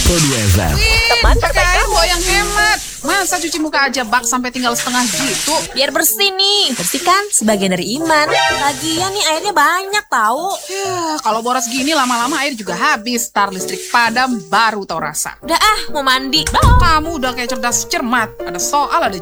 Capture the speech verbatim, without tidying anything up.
puluh dua F M. Teman pakai air bawa yang hemat. Masa cuci muka aja bak sampai tinggal setengah gitu? Biar bersih nih. Bersih kan sebagian dari iman. Lagian nih airnya banyak tahu. Ya, kalau boros gini lama-lama air juga habis. Tar listrik padam baru tahu rasa. Udah ah, mau mandi. Kamu udah kayak cerdas cermat. Ada soal, ada